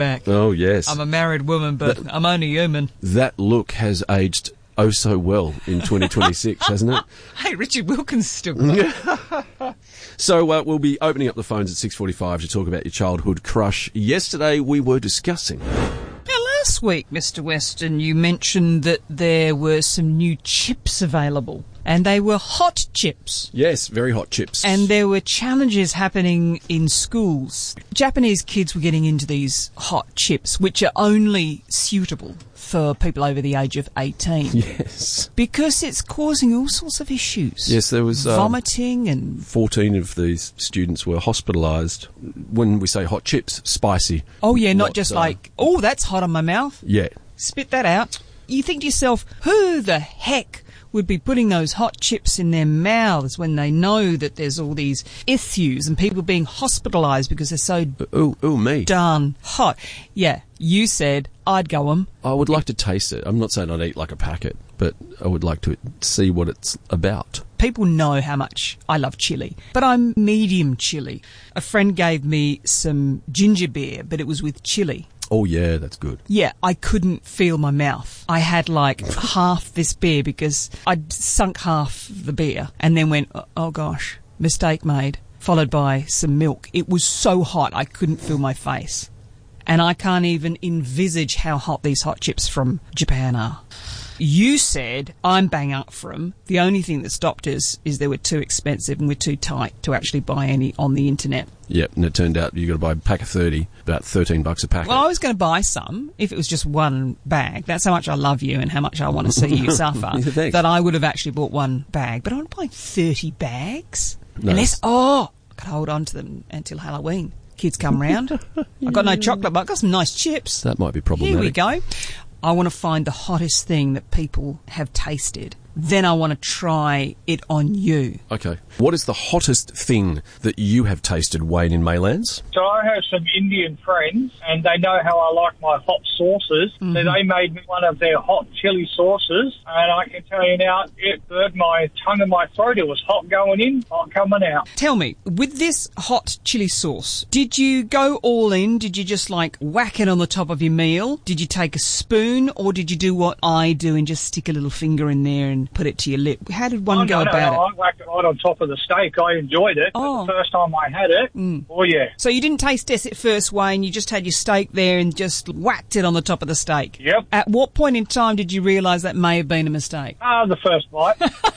back. Oh, yes. I'm a married woman, but I'm only human. That look has aged oh so well in 2026, hasn't it? Hey, Richard Wilkins still got it. So we'll be opening up the phones at 6:45 to talk about your childhood crush. Yesterday we were discussing... Now, last week, Mr. Weston, you mentioned that there were some new chips available, and they were hot chips. Yes, very hot chips. And there were challenges happening in schools. Japanese kids were getting into these hot chips, which are only suitable for people over the age of 18. Yes. Because it's causing all sorts of issues. Yes, there was... vomiting and... 14 of these students were hospitalised. When we say hot chips, spicy. Oh, yeah, not just like, oh, that's hot on my mouth. Yeah. Spit that out. You think to yourself, who the heck would be putting those hot chips in their mouths when they know that there's all these issues and people being hospitalised because they're so me. darn hot? Yeah, you said I'd go 'em. I would like to taste it. I'm not saying I'd eat like a packet, but I would like to see what it's about. People know how much I love chili, but I'm medium chili. A friend gave me some ginger beer, but it was with chili. Oh, yeah, that's good. Yeah, I couldn't feel my mouth. I had like half this beer because I'd sunk half the beer and then went, oh gosh, mistake made, followed by some milk. It was so hot I couldn't feel my face. And I can't even envisage how hot these hot chips from Japan are. You said, I'm bang up for them. The only thing that stopped us is they were too expensive and we're too tight to actually buy any on the internet. Yep, and it turned out you got to buy a pack of 30, about $13 a packet. Well, I was going to buy some if it was just one bag. That's how much I love you and how much I want to see you suffer. Yeah, that I would have actually bought one bag. But I want to buy 30 bags? No. Unless, I could hold on to them until Halloween. Kids come round. I've got no chocolate, but I've got some nice chips. That might be problematic. Here we go. I want to find the hottest thing that people have tasted. Then I want to try it on you. Okay. What is the hottest thing that you have tasted, Wayne, in Maylands? So I have some Indian friends, and they know how I like my hot sauces. Mm-hmm. So they made me one of their hot chili sauces, and I can tell you now, it burned my tongue and my throat. It was hot going in, hot coming out. Tell me, with this hot chili sauce, did you go all in? Did you just, like, whack it on the top of your meal? Did you take a spoon, or did you do what I do and just stick a little finger in there and put it to your lip? How did one go about it? I whacked it right on top of the steak. I enjoyed it. Oh. The first time I had it, oh yeah. So you didn't taste this at first, Wayne, you just had your steak there and just whacked it on the top of the steak? Yep. At what point in time did you realise that may have been a mistake? The first bite.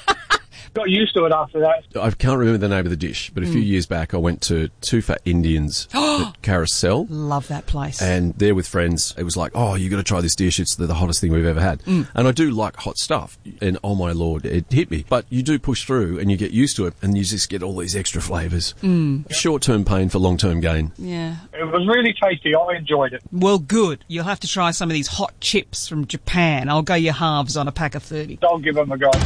Got used to it after that. I can't remember the name of the dish, but a few years back I went to Two Fat Indians at Carousel. Love that place. And there with friends, it was like, oh, you got to try this dish. It's the hottest thing we've ever had. And I do like hot stuff. And oh my Lord, it hit me. But you do push through and you get used to it and you just get all these extra flavours. Short-term pain for long-term gain. Yeah. It was really tasty. I enjoyed it. Well, good. You'll have to try some of these hot chips from Japan. I'll go your halves on a pack of 30. I'll give them a go.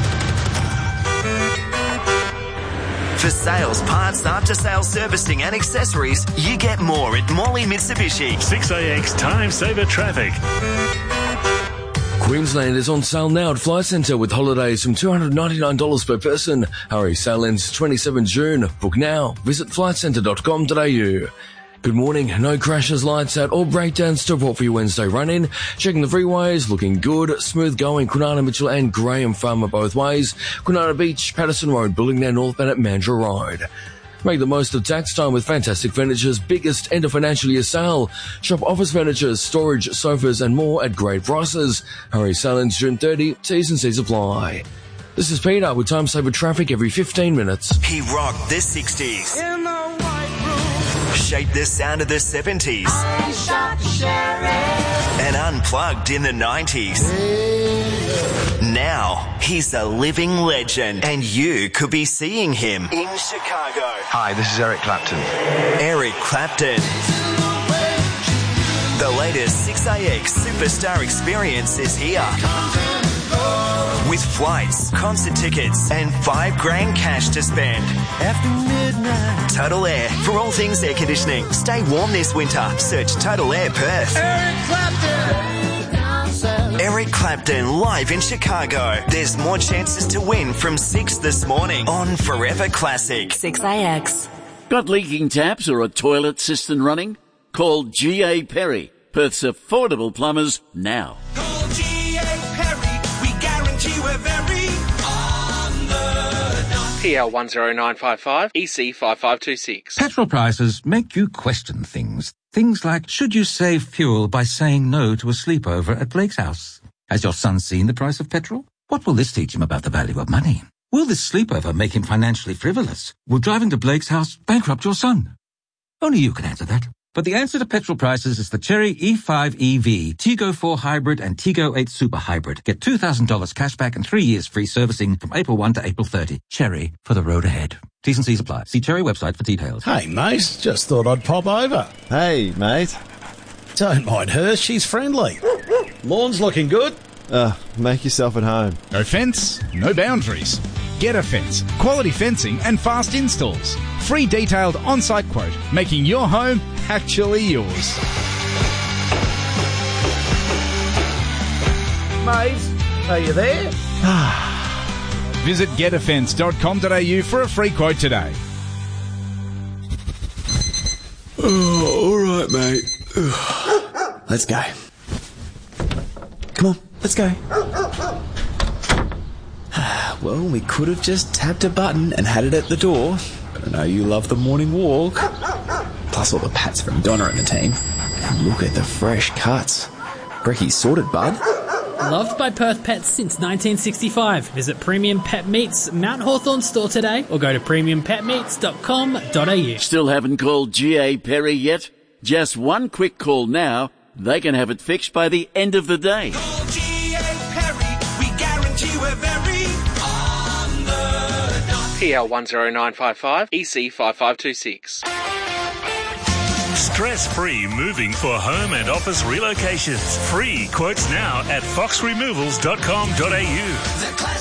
For sales, parts, after-sales servicing and accessories, you get more at Morley Mitsubishi. 6AX Time Saver Traffic. Queensland is on sale now at Flight Centre with holidays from $299 per person. Hurry, sale ends 27 June. Book now. Visit flightcentre.com.au. Good morning. No crashes, lights out or breakdowns to report for your Wednesday run-in. Checking the freeways, looking good. Smooth going. Kwinana Mitchell and Graham Farmer both ways. Kwinana Beach, Patterson Road, Bullingdown Northbound at Mandurah Road. Make the most of tax time with Fantastic Furniture's biggest end of financial year sale. Shop office furniture, storage, sofas and more at great prices. Hurry, sale ends June 30. T's and C's apply. This is Peter with Time Saver Traffic every 15 minutes. He rocked the 60s. In the white room. Shaped the sound of the 70s. And unplugged in the 90s. Now, he's a living legend, and you could be seeing him in Chicago. Hi, this is Eric Clapton. Eric Clapton. The latest 6AX Superstar experience is here. With flights, concert tickets, and $5,000 cash to spend. After midnight. Total Air. For all things air conditioning. Stay warm this winter. Search Total Air Perth. Eric Clapton. Eric Clapton live in Chicago. There's more chances to win from 6 this morning on Forever Classic. 6AX. Got leaking taps or a toilet cistern running? Call G.A. Perry. Perth's affordable plumbers now. Call G.A. Perry. We guarantee we're very on the dot. PL 10955, EC 5526. Petrol prices make you question things. Things like, should you save fuel by saying no to a sleepover at Blake's house? Has your son seen the price of petrol? What will this teach him about the value of money? Will this sleepover make him financially frivolous? Will driving to Blake's house bankrupt your son? Only you can answer that. But the answer to petrol prices is the Chery E5 EV, Tiggo 4 Hybrid and Tiggo 8 Super Hybrid. Get $2,000 cash back and 3 years free servicing from April 1 to April 30. Chery, for the road ahead. T's and C's apply. See Chery website for details. Hey, mate, just thought I'd pop over. Hey, mate. Don't mind her, she's friendly. Lawn's looking good. Make yourself at home. No fence, no boundaries. Get a Fence. Quality fencing and fast installs. Free detailed on-site quote, making your home actually yours. Mate, are you there? Visit getafence.com.au for a free quote today. Oh, all right, mate. Let's go. Come on, let's go. Well, we could have just tapped a button and had it at the door, but I know you love the morning walk. Plus all the pats from Donna and the team. And look at the fresh cuts. Brecky's sorted, bud. Loved by Perth pets since 1965. Visit Premium Pet Meats Mount Hawthorn store today or go to premiumpetmeats.com.au. Still haven't called G.A. Perry yet? Just one quick call now. They can have it fixed by the end of the day. Call G.A. Perry. We guarantee we're very on the dot. PL 10955, EC 5526. Stress-free moving for home and office relocations. Free quotes now at foxremovals.com.au.